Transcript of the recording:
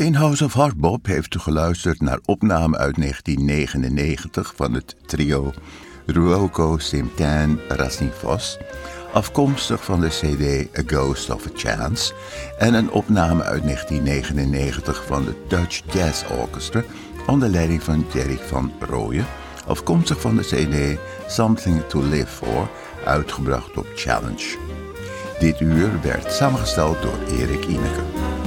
In House of Hardbop heeft u geluisterd naar opname uit 1999 van het trio Ruoko Simtan Rasnifos, afkomstig van de cd A Ghost of a Chance, en een opname uit 1999 van de Dutch Jazz Orchestra onder leiding van Jerry van Rooyen, afkomstig van de cd Something to Live For, uitgebracht op Challenge. Dit uur werd samengesteld door Erik Ineke.